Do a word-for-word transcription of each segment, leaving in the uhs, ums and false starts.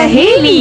सहेली।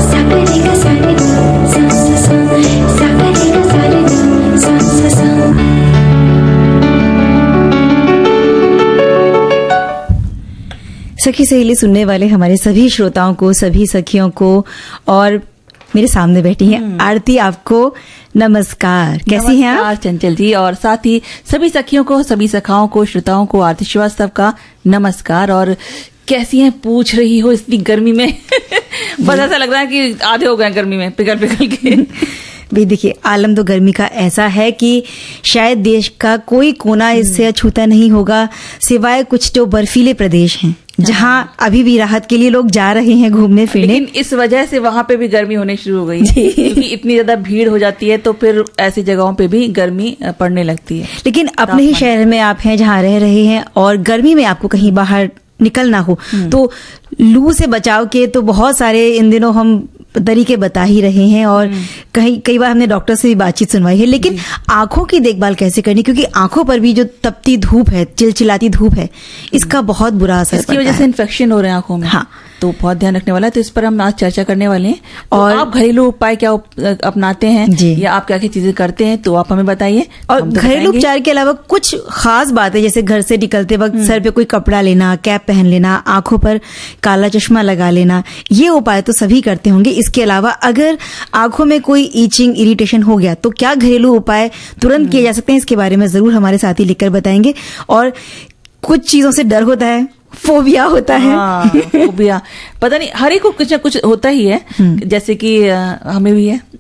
सखी सहेली सुनने वाले हमारे सभी श्रोताओं को, सभी सखियों को, और मेरे सामने बैठी हैं आरती, आपको नमस्कार। कैसी हैं आप? चंचल जी, और साथ ही सभी सखियों को, सभी सखाओं को, श्रोताओं को आरती श्रीवास्तव का नमस्कार। और कैसी हैं पूछ रही हो इतनी गर्मी में? बस ऐसा लग रहा है कि आधे हो गए गर्मी में पिघल पिघल के। भी देखिए, आलम तो गर्मी का ऐसा है कि शायद देश का कोई कोना इससे अछूता नहीं होगा, सिवाय कुछ जो बर्फीले प्रदेश हैं जहां अभी भी राहत के लिए लोग जा रहे हैं घूमने फिरने। लेकिन इस वजह से वहां पे भी गर्मी होने शुरू हो गई है, क्योंकि इतनी ज्यादा भीड़ हो जाती है, तो फिर ऐसी जगहों पे भी गर्मी पड़ने लगती है। लेकिन अपने ही शहर में आप हैं जहां रह रहे हैं, और गर्मी में आपको कहीं बाहर निकलना हो तो लू से बचाव के तो बहुत सारे इन दिनों हम तरीके बता ही रहे हैं, और कहीं कई बार हमने डॉक्टर से भी बातचीत सुनवाई है। लेकिन आंखों की देखभाल कैसे करनी, क्योंकि आंखों पर भी जो तपती धूप है, चिलचिलाती धूप है, इसका बहुत बुरा असर इसकी वजह से इन्फेक्शन हो रहे हैं आंखों में। हाँ, तो बहुत ध्यान रखने वाला है। तो इस पर हम आज चर्चा करने वाले हैं। और तो आप घरेलू उपाय क्या अपनाते हैं या आप क्या क्या चीजें करते हैं, तो आप हमें बताइए। और घरेलू उपचार के अलावा कुछ खास बातें, जैसे घर से निकलते वक्त सर पे कोई कपड़ा लेना, कैप पहन लेना, आंखों पर काला चश्मा लगा लेना, ये उपाय तो सभी करते होंगे। इसके अलावा अगर आंखों में कोई ईचिंग, इरिटेशन हो गया तो क्या घरेलू उपाय तुरंत किए जा सकते हैं, इसके बारे में जरूर हमारे साथी लिखकर बताएंगे। और कुछ चीजों से डर होता है, फोबिया होता है। हाँ, फोबिया पता नहीं, हर एक को कुछ ना कुछ होता ही है, जैसे कि हमें भी है।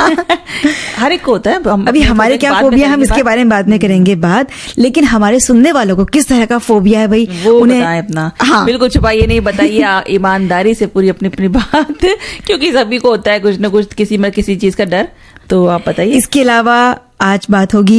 हर एक को होता है। हम, अभी हमारे क्या फोबिया, हम इसके बारे में बाद में करेंगे बात। लेकिन हमारे सुनने वालों को किस तरह का फोबिया है भाई, वो उन्हें बताएं अपना। हाँ, बिल्कुल छुपाइए नहीं, बताइए ईमानदारी से पूरी अपनी अपनी बात, क्योंकि सभी को होता है कुछ न कुछ, किसी में किसी चीज का डर। तो आप बताइए। इसके अलावा आज बात होगी